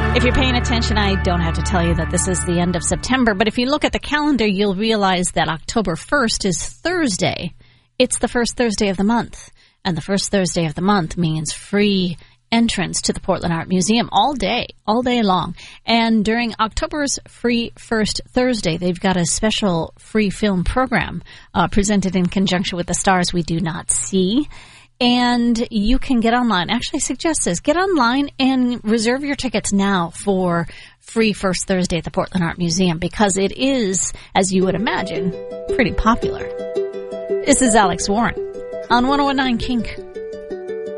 If you're paying attention, I don't have to tell you that this is the end of September, but if you look at the calendar, you'll realize that October 1st is Thursday. It's the first Thursday of the month, and the first Thursday of the month means free entrance to the Portland Art Museum all day long. And during October's Free First Thursday, they've got a special free film program presented in conjunction with The Stars We Do Not See. And you can get online. Actually, I suggest this. Get online and reserve your tickets now for Free First Thursday at the Portland Art Museum, because it is, as you would imagine, pretty popular. This is Alex Warren on 101.9 Kink.